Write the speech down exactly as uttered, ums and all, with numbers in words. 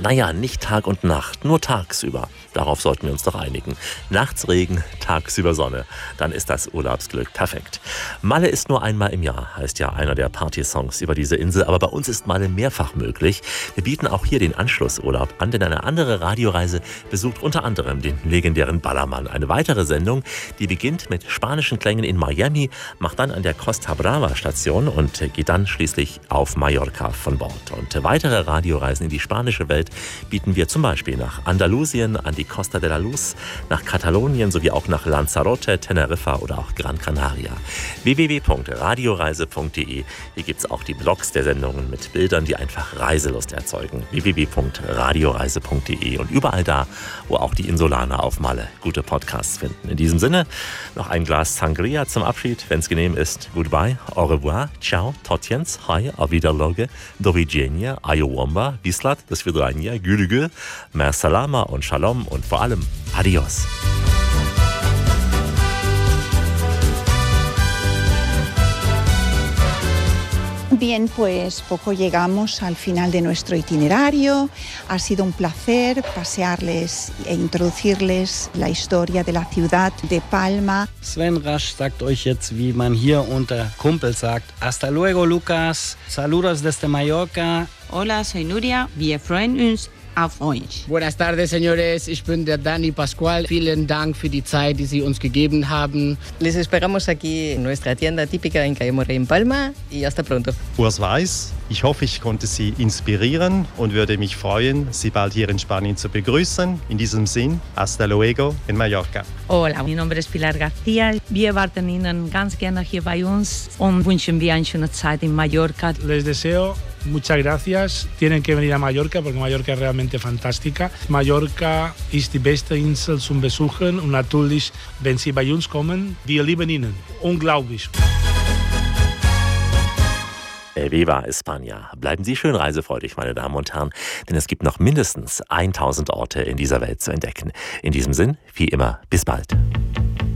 Naja, nicht Tag und Nacht, nur tagsüber. Darauf sollten wir uns doch einigen. Nachts Regen, tagsüber Sonne. Dann ist das Urlaubsglück perfekt. Malle ist nur einmal im Jahr, heißt ja einer der Partysongs über diese Insel. Aber bei uns ist Malle mehrfach möglich. Wir bieten auch hier den Anschlussurlaub an, denn eine andere Radioreise besucht unter anderem den legendären Ballermann. Eine weitere Sendung, die beginnt mit spanischen Klängen in Miami, macht dann an der Costa Brava Station und geht dann schließlich auf Mallorca von Bord. Und weitere Radioreisen in die spanische Welt bieten wir zum Beispiel nach Andalusien, an die Costa de la Luz, nach Katalonien sowie auch nach Lanzarote, Teneriffa oder auch Gran Canaria. w w w punkt radioreise punkt d e. Hier gibt es auch die Blogs der Sendungen mit Bildern, die einfach Reiselust erzeugen. w w w punkt radioreise punkt d e und überall da, wo auch die Insulaner auf Malle gute Podcasts finden. In diesem Sinne noch ein Glas Sangria zum Abschied, wenn es genehm ist. Goodbye, au revoir, ciao, totjens, hi, auf Wiederloge, do widzenia, ayowamba, bislat, do svidrania, gülügül, mer salama und shalom und vor allem adios. Bien, pues poco llegamos al final de nuestro itinerario. Ha sido un placer pasearles e introducirles la historia de la ciudad de Palma. Sven Rasch sagt euch jetzt, wie man hier unter Kumpel sagt. Hasta luego, Lucas. Saludos desde Mallorca. Hola, soy Nuria. Wir freuen uns auf euch. Buenas tardes, señores. Ich bin der Dani Pascual. Vielen Dank für die Zeit, die Sie uns gegeben haben. Les esperamos aquí en nuestra tienda típica en Cayo Morey en Palma y hasta pronto. Urs Weiß, ich hoffe, ich konnte Sie inspirieren und würde mich freuen, Sie bald hier in Spanien zu begrüßen. In diesem Sinn, hasta luego in Mallorca. Hola, mi nombre es Pilar García. Wir warten Ihnen ganz gerne hier bei uns und wünschen wir eine schöne Zeit in Mallorca. Les deseo muchas gracias. Tienen que venir a Mallorca porque Mallorca es realmente fantástica. Mallorca ist die beste Insel zum Besuchen und natürlich, wenn Sie bei uns kommen, wir lieben Ihnen. Unglaublich. Viva España. Bleiben Sie schön reisefreudig, meine Damen und Herren, denn es gibt noch mindestens tausend Orte in dieser Welt zu entdecken. In diesem Sinn, wie immer, bis bald.